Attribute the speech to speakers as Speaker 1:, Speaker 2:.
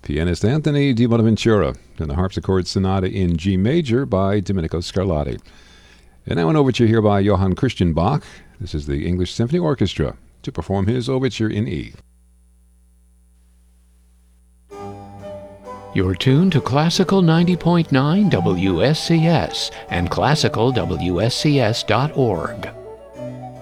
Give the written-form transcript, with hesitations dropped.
Speaker 1: Pianist Anthony Di Bonaventura and the Harpsichord Sonata in G major by Domenico Scarlatti. And now an overture here by Johann Christian Bach. This is the English Symphony Orchestra to perform his overture in E.
Speaker 2: You're tuned to Classical 90.9 WSCS and classicalwscs.org.